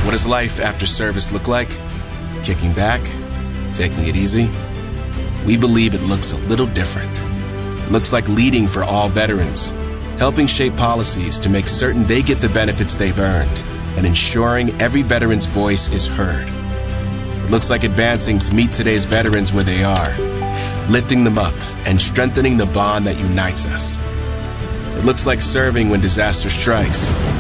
What does life after service look like? Kicking back? Taking it easy? We believe it looks a little different. It looks like leading for all veterans, helping shape policies to make certain they get the benefits they've earned, and ensuring every veteran's voice is heard. It looks like advancing to meet today's veterans where they are, lifting them up and strengthening the bond that unites us. It looks like serving when disaster strikes,